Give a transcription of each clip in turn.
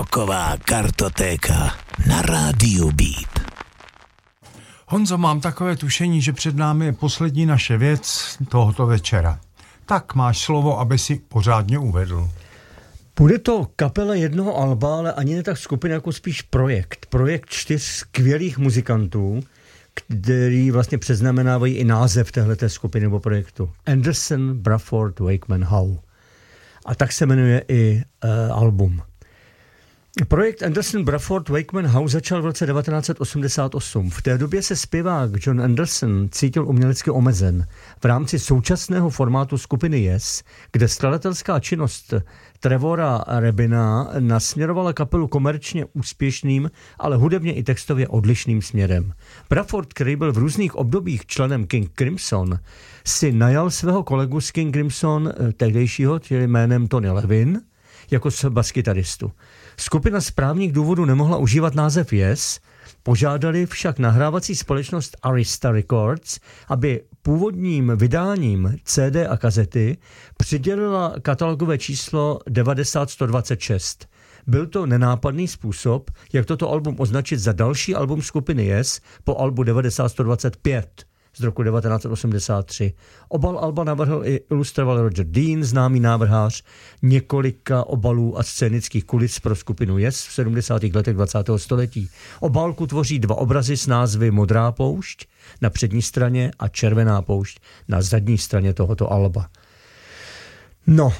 Rocková kartotéka na rádiu Beat. Honzo, mám takové tušení, že před námi je poslední naše věc tohoto večera. Tak máš slovo, aby si pořádně uvedl. Bude to kapela jednoho alba, ale ani ne tak skupina, jako spíš projekt. Projekt 4 skvělých muzikantů, který vlastně předznamenávají i název téhleté skupiny nebo projektu. Anderson, Bruford, Wakeman, Howe. A tak se jmenuje i album. Projekt Anderson, Bruford, Wakeman, Howe začal v roce 1988. V té době se zpěvák John Anderson cítil umělecky omezen v rámci současného formátu skupiny Yes, kde skladatelská činnost Trevora Rabina nasměrovala kapelu komerčně úspěšným, ale hudebně i textově odlišným směrem. Bruford, který byl v různých obdobích členem King Crimson, si najal svého kolegu z King Crimson, tehdejšího, čili jménem Tony Levin, jako baskytaristu. Skupina z právních důvodů nemohla užívat název Yes, požádali však nahrávací společnost Arista Records, aby původním vydáním CD a kazety přidělila katalogové číslo 90126. Byl to nenápadný způsob, jak toto album označit za další album skupiny Yes po albu 90125 z roku 1983. Obal alba navrhl i ilustroval Roger Dean, známý návrhář několika obalů a scénických kulis pro skupinu Yes v 70. letech 20. století. Obálku tvoří 2 obrazy s názvy Modrá poušť na přední straně a Červená poušť na zadní straně tohoto alba. No,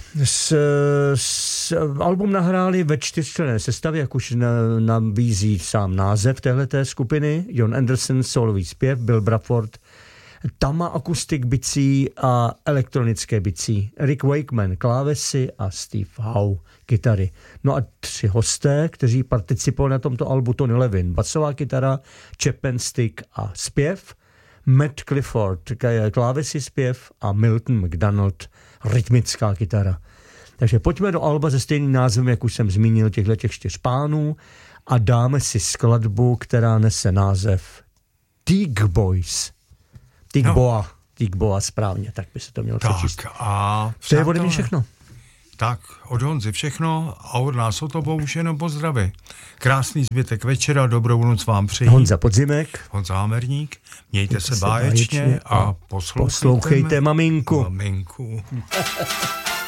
album nahráli ve 4členné sestavě, jak už nabízí sám název téhleté skupiny. John Anderson, solový zpěv, Bill Bruford, tama akustik bicí a elektronické bicí, Rick Wakeman, klávesy a Steve Howe, kytary. No a 3 hosté, kteří participovali na tomto albu: Tony Levin, basová kytara, Chapman stick a zpěv, Matt Clifford, klávesy, zpěv a Milton McDonald, rytmická kytara. Takže pojďme do alba se stejným názvem, jak už jsem zmínil, těch 4 pánů, a dáme si skladbu, která nese název Teague Boys. Teague Boa správně, tak by se to mělo přečíst. A to je ode mě všechno. Tak, od Honzy všechno a od nás o to bohužel pozdraví. Krásný zbytek večera, dobrou noc vám přeji. Honza Podzimek. Honza Hamerník. Mějte se báječně a poslouchejte maminku. Maminku.